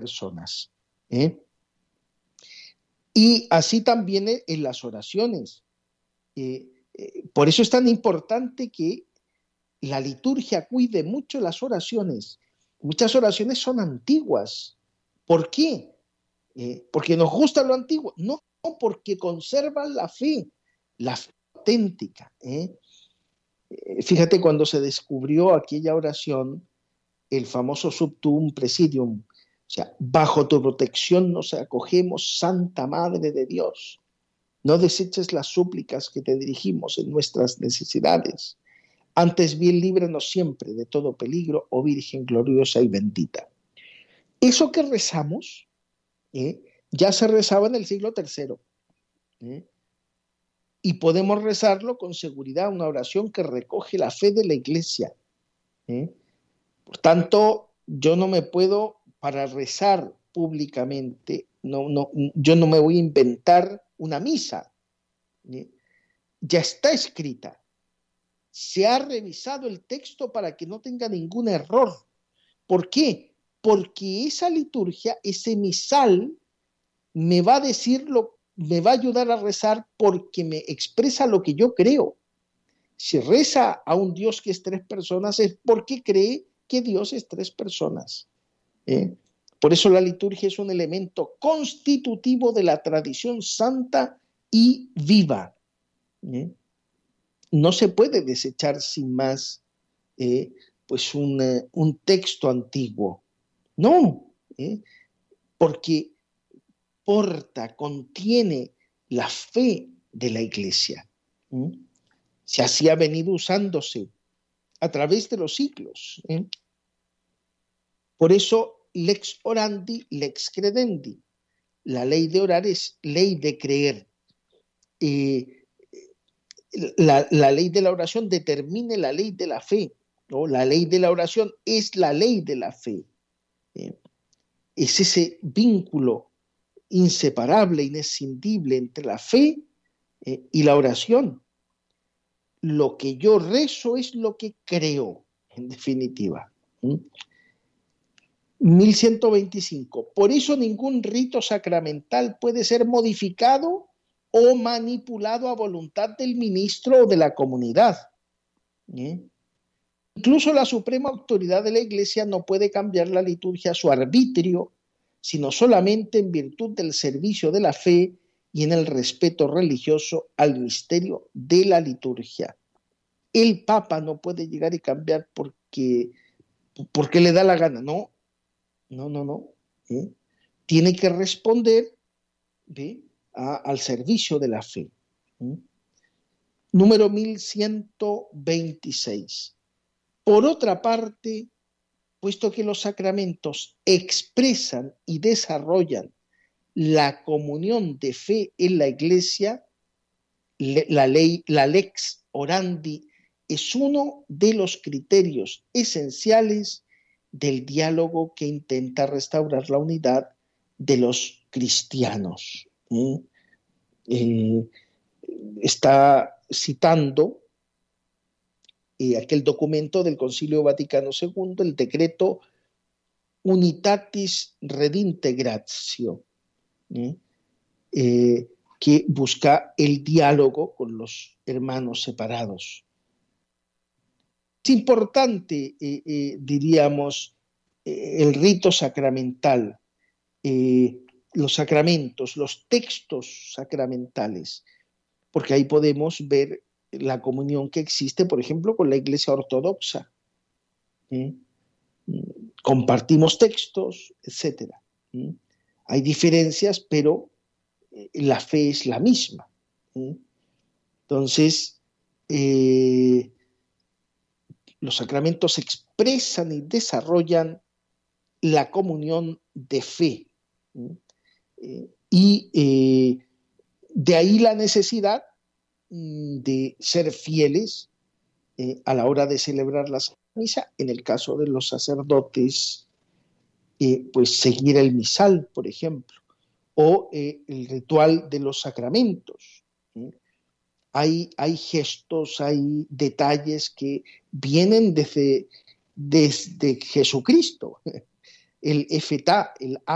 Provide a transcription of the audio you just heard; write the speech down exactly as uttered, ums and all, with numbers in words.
personas. ¿eh? Y así también en las oraciones. Eh, eh, por eso es tan importante que la liturgia cuide mucho las oraciones. Muchas oraciones son antiguas. ¿Por qué? Eh, porque nos gusta lo antiguo. No, porque conservan la fe, la fe auténtica. ¿eh? Eh, fíjate, cuando se descubrió aquella oración, el famoso Subtuum Presidium, o sea, bajo tu protección nos acogemos, Santa Madre de Dios. No deseches las súplicas que te dirigimos en nuestras necesidades. Antes bien, líbranos siempre de todo peligro, oh Virgen gloriosa y bendita. Eso que rezamos, ¿eh? ya se rezaba en el siglo tercero. ¿eh? Y podemos rezarlo con seguridad, una oración que recoge la fe de la Iglesia. ¿eh? Por tanto, yo no me puedo, para rezar públicamente, no, no, yo no me voy a inventar una misa. ¿eh? Ya está escrita. Se ha revisado el texto para que no tenga ningún error. ¿Por qué? Porque esa liturgia, ese misal, me va a decir lo, me va a ayudar a rezar porque me expresa lo que yo creo. Si reza a un Dios que es tres personas, es porque cree que Dios es tres personas. ¿eh? Por eso la liturgia es un elemento constitutivo de la tradición santa y viva. ¿eh? No se puede desechar sin más eh, pues un, uh, un texto antiguo. No, ¿eh? porque porta, contiene la fe de la Iglesia. ¿eh? Si así ha venido usándose a través de los siglos. ¿eh? Por eso, lex orandi, lex credendi. La ley de orar es ley de creer. Eh, La, la ley de la oración determina la ley de la fe, ¿no? La ley de la oración es la ley de la fe. ¿eh? Es ese vínculo inseparable, inescindible entre la fe eh, y la oración. Lo que yo rezo es lo que creo, en definitiva. ¿eh? mil ciento veinticinco. Por eso ningún rito sacramental puede ser modificado o manipulado a voluntad del ministro o de la comunidad. ¿eh? Incluso la suprema autoridad de la Iglesia no puede cambiar la liturgia a su arbitrio, sino solamente en virtud del servicio de la fe y en el respeto religioso al misterio de la liturgia. El Papa no puede llegar y cambiar porque, porque le da la gana, no, no, no, no. ¿eh? Tiene que responder ¿ve? A, al servicio de la fe. ¿eh? Número mil ciento veintiséis. Por otra parte, puesto que los sacramentos expresan y desarrollan la comunión de fe en la Iglesia, la ley, la lex orandi, es uno de los criterios esenciales del diálogo que intenta restaurar la unidad de los cristianos. ¿eh? Eh, está citando eh, aquel documento del Concilio Vaticano segundo, el decreto Unitatis Redintegratio, ¿eh? Eh, que busca el diálogo con los hermanos separados. Es importante, eh, eh, diríamos, eh, el rito sacramental, eh, los sacramentos, los textos sacramentales, porque ahí podemos ver la comunión que existe, por ejemplo, con la Iglesia Ortodoxa. ¿eh? Compartimos textos, etcétera. ¿eh? Hay diferencias, pero la fe es la misma. ¿eh? Entonces, eh, los sacramentos expresan y desarrollan la comunión de fe. ¿eh? Y eh, de ahí la necesidad de ser fieles eh, a la hora de celebrar la misa, en el caso de los sacerdotes, eh, pues seguir el misal, por ejemplo, o eh, el ritual de los sacramentos. ¿eh? Hay, hay gestos, hay detalles que vienen desde, desde Jesucristo. El efetá, el